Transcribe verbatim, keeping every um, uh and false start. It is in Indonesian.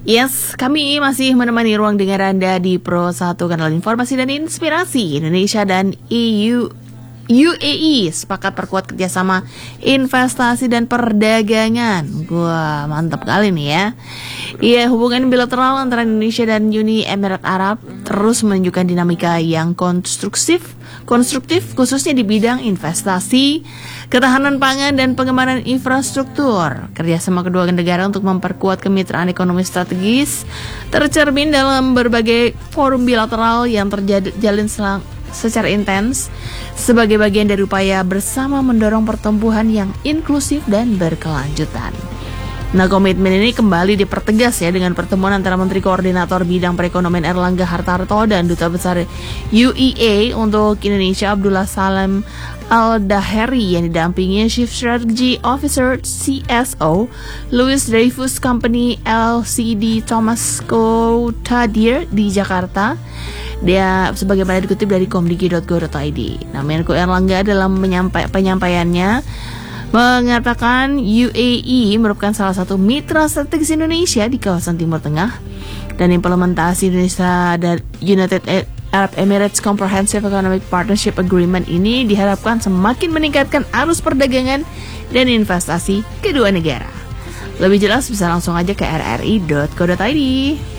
Yes, kami masih menemani ruang dengar Anda di Pro satu Kanal Informasi dan Inspirasi. Indonesia dan E U U A E sepakat perkuat kerjasama investasi dan perdagangan. Wah, mantap kali nih ya. Iya, hubungan bilateral antara Indonesia dan Uni Emirat Arab terus menunjukkan dinamika yang konstruktif, konstruktif khususnya di bidang investasi, ketahanan pangan dan pengembangan infrastruktur. Kerjasama kedua negara untuk memperkuat kemitraan ekonomi strategis tercermin dalam berbagai forum bilateral yang terjalin selang secara intens sebagai bagian dari upaya bersama mendorong pertumbuhan yang inklusif dan berkelanjutan. Nah, komitmen ini kembali dipertegas ya dengan pertemuan antara Menteri Koordinator Bidang Perekonomian Erlangga Hartarto dan Duta Besar U A E untuk Indonesia Abdullah Salam Al-Daheri yang didampingi Chief Strategy Officer C S O Louis Dreyfus Company L C D Thomas Kotadir di Jakarta. Dia sebagaimana dikutip dari komdigi dot go dot i d. Nah, Menko Erlangga dalam menyampai, penyampaiannya mengatakan U A E merupakan salah satu mitra strategis Indonesia di kawasan Timur Tengah dan implementasi Indonesia dan United Arab Emirates Comprehensive Economic Partnership Agreement ini diharapkan semakin meningkatkan arus perdagangan dan investasi kedua negara. Lebih jelas bisa langsung aja ke r r i dot co dot i d.